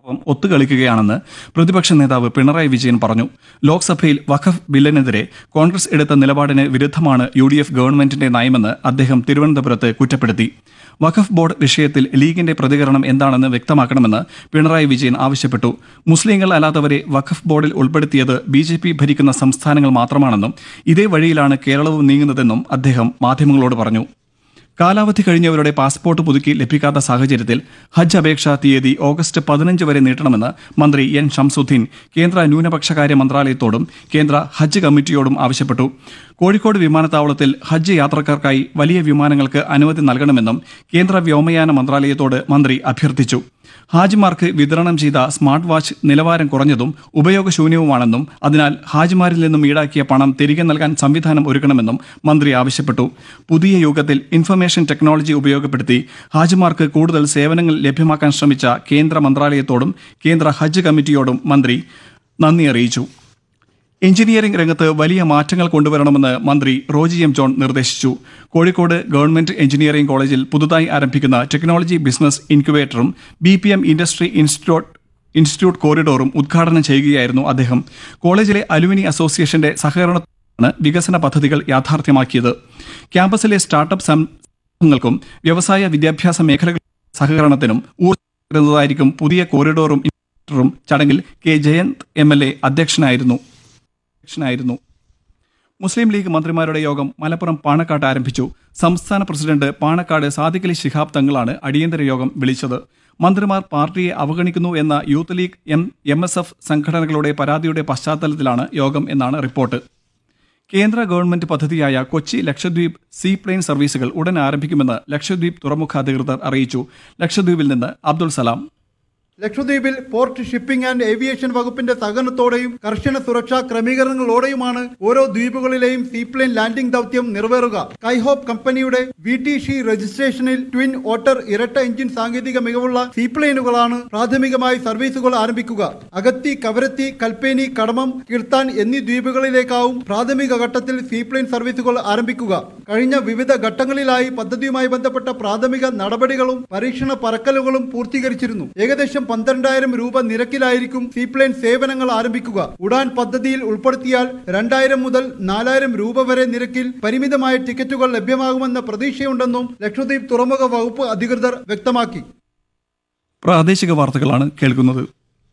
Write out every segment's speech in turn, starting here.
ഒത്തുകളിക്കുകയാണെന്ന് പ്രതിപക്ഷ നേതാവ് പിണറായി വിജയൻ പറഞ്ഞു. ലോക്സഭയിൽ വഖഫ് ബില്ലിനെതിരെ കോൺഗ്രസ് എടുത്ത നിലപാടിന് വിരുദ്ധമാണ് UDF ഗവൺമെന്റിന്റെ നയമെന്ന് അദ്ദേഹം തിരുവനന്തപുരത്ത് കുറ്റപ്പെടുത്തി. വഖഫ് ബോർഡ് വിഷയത്തിൽ ലീഗിന്റെ പ്രതികരണം എന്താണെന്ന് വ്യക്തമാക്കണമെന്ന് പിണറായി വിജയൻ ആവശ്യപ്പെട്ടു. മുസ്ലിങ്ങൾ അല്ലാത്തവരെ വഖഫ് ബോർഡിൽ ഉൾപ്പെടുത്തിയത് BJP ഭരിക്കുന്ന സംസ്ഥാനങ്ങൾ മാത്രമാണെന്നും ഇതേ വഴിയിലാണ് കേരളവും നീങ്ങുന്നതെന്നും അദ്ദേഹം മാധ്യമങ്ങളോട് പറഞ്ഞു. കാലാവധി കഴിഞ്ഞവരുടെ പാസ്പോർട്ട് പുതുക്കി ലഭിക്കാത്ത സാഹചര്യത്തിൽ ഹജ്ജ് അപേക്ഷാ തീയതി ഓഗസ്റ്റ് 15 വരെ നീട്ടണമെന്ന് മന്ത്രി N. ഷംസുദ്ദീൻ കേന്ദ്ര ന്യൂനപക്ഷകാര്യ മന്ത്രാലയത്തോടും കേന്ദ്ര ഹജ്ജ് കമ്മിറ്റിയോടും ആവശ്യപ്പെട്ടു. കോഴിക്കോട് വിമാനത്താവളത്തിൽ ഹജ്ജ് യാത്രക്കാർക്കായി വലിയ വിമാനങ്ങൾക്ക് അനുമതി നൽകണമെന്നും കേന്ദ്ര വ്യോമയാന മന്ത്രാലയത്തോട് മന്ത്രി അഭ്യർത്ഥിച്ചു. ഹാജിമാർക്ക് വിതരണം ചെയ്ത സ്മാർട്ട് വാച്ച് നിലവാരം കുറഞ്ഞതും ഉപയോഗശൂന്യവുമാണെന്നും അതിനാൽ ഹാജിമാരിൽ നിന്നും ഈടാക്കിയ പണം തിരികെ നൽകാൻ സംവിധാനം ഒരുക്കണമെന്നും മന്ത്രി ആവശ്യപ്പെട്ടു. പുതിയ യുഗത്തിൽ ഇൻഫർമേഷൻ ടെക്നോളജി ഉപയോഗപ്പെടുത്തി ഹാജിമാർക്ക് കൂടുതൽ സേവനങ്ങൾ ലഭ്യമാക്കാൻ ശ്രമിച്ച കേന്ദ്ര മന്ത്രാലയത്തോടും കേന്ദ്ര ഹജ്ജ് കമ്മിറ്റിയോടും മന്ത്രി നന്ദി അറിയിച്ചു. എഞ്ചിനീയറിംഗ് രംഗത്ത് വലിയ മാറ്റങ്ങൾ കൊണ്ടുവരണമെന്ന് മന്ത്രി റോജി M. ജോൺ നിർദ്ദേശിച്ചു. കോഴിക്കോട് ഗവൺമെന്റ് എഞ്ചിനീയറിംഗ് കോളേജിൽ പുതുതായി ആരംഭിക്കുന്ന technology business ഇൻക്യുബേറ്ററും BPM industry institute കോറിഡോറും ഉദ്ഘാടനം ചെയ്യുകയായിരുന്നു അദ്ദേഹം. കോളേജിലെ അലുമിനി അസോസിയേഷന്റെ സഹകരണത്തോടെയാണ് വികസന പദ്ധതികൾ യാഥാർത്ഥ്യമാക്കിയത്. ക്യാമ്പസിലെ സ്റ്റാർട്ടപ്പ് സംരംഭങ്ങൾക്കും വ്യവസായ വിദ്യാഭ്യാസ മേഖലകളുടെ സഹകരണത്തിനും ഊർജ്ജം പുതിയ കോറിഡോറും ഇൻക്യുബേറ്ററും. ചടങ്ങിൽ K. ജയന്ത് MLA അധ്യക്ഷനായിരുന്നു. മുസ്ലിം ലീഗ് മന്ത്രിമാരുടെ യോഗം മലപ്പുറം പാണക്കാട്ട് ആരംഭിച്ചു. സംസ്ഥാന പ്രസിഡന്റ് പാണക്കാട് സാദിഖലി ശിഹാബ് തങ്ങളാണ് അടിയന്തര യോഗം വിളിച്ചത്. മന്ത്രിമാർ പാർട്ടിയെ അവഗണിക്കുന്നു എന്ന യൂത്ത് ലീഗ് MSF സംഘടനകളുടെ പരാതിയുടെ പശ്ചാത്തലത്തിലാണ് യോഗം എന്നാണ് റിപ്പോർട്ട്. കേന്ദ്ര ഗവൺമെന്റ് പദ്ധതിയായ കൊച്ചി ലക്ഷദ്വീപ് സീ പ്ലെയിൻ സർവീസുകൾ ഉടൻ ആരംഭിക്കുമെന്ന് ലക്ഷദ്വീപ് തുറമുഖ അധികൃതർ അറിയിച്ചു. ലക്ഷദ്വീപിൽ നിന്ന് അബ്ദുൾ സലാം. ലക്ഷദ്വീപിൽ പോർട്ട് ഷിപ്പിംഗ് ആൻഡ് ഏവിയേഷൻ വകുപ്പിന്റെ സഹകരണത്തോടെയും കർശന സുരക്ഷാ ക്രമീകരണങ്ങളോടെയുമാണ് ഓരോ ദ്വീപുകളിലെയും സീപ്ലെയിൻ ലാൻഡിംഗ് ദൌത്യം നിറവേറുക. കൈഹോപ്പ് കമ്പനിയുടെ VTC രജിസ്ട്രേഷനിൽ ട്വിൻ ഓട്ടർ ഇരട്ട എഞ്ചിൻ സാങ്കേതിക മികവുള്ള സീപ്ലെയിനുകളാണ് പ്രാഥമികമായി സർവീസുകൾ ആരംഭിക്കുക. അഗത്തി, കവരത്തി, കൽപ്പേനി, കടമം, കിർത്താൻ എന്നീ ദ്വീപുകളിലേക്കാവും പ്രാഥമിക ഘട്ടത്തിൽ സീപ്ലെയിൻ സർവീസുകൾ ആരംഭിക്കുക. കഴിഞ്ഞ വിവിധ ഘട്ടങ്ങളിലായി പദ്ധതിയുമായി ബന്ധപ്പെട്ട പ്രാഥമിക നടപടികളും പരീക്ഷണ പറക്കലുകളും പൂർത്തീകരിച്ചിരുന്നു. ഏകദേശം 12,000 രൂപ നിരക്കിലായിരിക്കും സീപ്ലെയിൻ സേവനങ്ങൾ ആരംഭിക്കുക. ഉഡാൻ പദ്ധതിയിൽ ഉൾപ്പെടുത്തിയാൽ 2,000 മുതൽ 4,000 രൂപ വരെ നിരക്കിൽ പരിമിതമായ ടിക്കറ്റുകൾ ലഭ്യമാകുമെന്ന പ്രതീക്ഷയുണ്ടെന്നും ലക്ഷദ്വീപ് തുറമുഖ വകുപ്പ് അധികൃതർ വ്യക്തമാക്കി. പ്രാദേശിക വാർത്തകളാണ് കേൾക്കുന്നത്.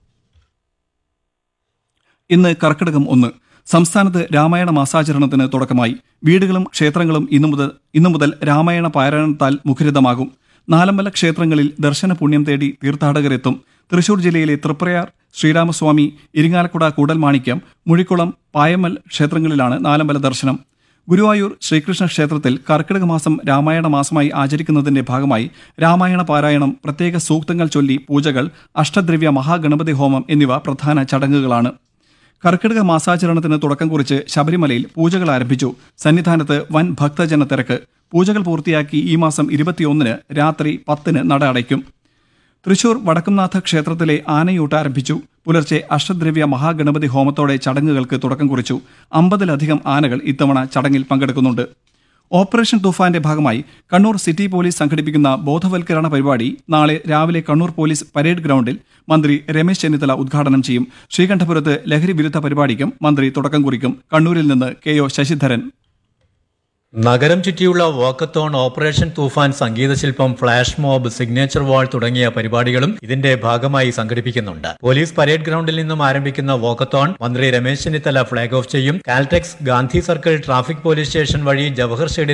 ഇന്ന് കർക്കിടകം 1. സംസ്ഥാനത്ത് രാമായണ മാസാചരണത്തിന് തുടക്കമായി. വീടുകളും ക്ഷേത്രങ്ങളും ഇന്നു മുതൽ രാമായണ പാരായണത്താൽ മുഖരിതമാകും. നാലമ്പല ക്ഷേത്രങ്ങളിൽ ദർശന പുണ്യം തേടി തീർത്ഥാടകരെത്തും. തൃശൂർ ജില്ലയിലെ തൃപ്രയാർ, ശ്രീരാമസ്വാമി, ഇരിങ്ങാലക്കുട കൂടൽമാണിക്യം, മുഴിക്കുളം, പായമ്മൽ ക്ഷേത്രങ്ങളിലാണ് നാലമ്പല ദർശനം. ഗുരുവായൂർ ശ്രീകൃഷ്ണ ക്ഷേത്രത്തിൽ കർക്കിടക മാസം രാമായണ മാസമായി ആചരിക്കുന്നതിന്റെ ഭാഗമായി രാമായണ പാരായണം, പ്രത്യേക സൂക്തങ്ങൾ ചൊല്ലി പൂജകൾ, അഷ്ടദ്രവ്യ മഹാഗണപതി ഹോമം എന്നിവ പ്രധാന ചടങ്ങുകളാണ്. കർക്കിടക മാസാചരണത്തിന് തുടക്കം കുറിച്ച് ശബരിമലയിൽ പൂജകൾ ആരംഭിച്ചു. സന്നിധാനത്ത് വൻ ഭക്തജന തിരക്ക്. പൂജകൾ പൂർത്തിയാക്കി ഈ മാസം 21 രാത്രി 10 നട അടയ്ക്കും. തൃശൂർ വടക്കുംനാഥ ക്ഷേത്രത്തിലെ ആനയൂട്ട് ആരംഭിച്ചു. പുലർച്ചെ അഷ്ടദ്രവ്യ മഹാഗണപതി ഹോമത്തോടെ ചടങ്ങുകൾക്ക് തുടക്കം കുറിച്ചു. 50-ലധികം ആനകൾ ഇത്തവണ ചടങ്ങിൽ പങ്കെടുക്കുന്നുണ്ട്. ഓപ്പറേഷൻ തൂഫാന്റെ ഭാഗമായി കണ്ണൂർ സിറ്റി പോലീസ് സംഘടിപ്പിക്കുന്ന ബോധവൽക്കരണ പരിപാടി നാളെ രാവിലെ കണ്ണൂർ പോലീസ് പരേഡ് ഗ്രൗണ്ടിൽ മന്ത്രി രമേശ് ചെന്നിത്തല ഉദ്ഘാടനം ചെയ്യും. ശ്രീകണ്ഠപുരത്ത് ലഹരി വിരുദ്ധ പരിപാടിക്കും മന്ത്രി തുടക്കം കുറിക്കും. കണ്ണൂരിൽ നിന്ന് KO ശശിധരൻ. നഗരം ചുറ്റിയുള്ള വാക്കത്തോൺ, ഓപ്പറേഷൻ തൂഫാൻ, സംഗീതശില്പം, ഫ്ലാഷ് മോബ്, സിഗ്നേച്ചർ വാൾ തുടങ്ങിയ പരിപാടികളും ഇതിന്റെ ഭാഗമായി സംഘടിപ്പിക്കുന്നുണ്ട്. പോലീസ് പരേഡ് ഗ്രൗണ്ടിൽ നിന്നും ആരംഭിക്കുന്ന വാക്കത്തോൺ മന്ത്രി രമേശ് ചെന്നിത്തല ഫ്ളാഗ് ഓഫ് ചെയ്യും. Caltex, Gandhi circle, traffic police station വഴി ജവഹർ സ്റ്റേഡിയം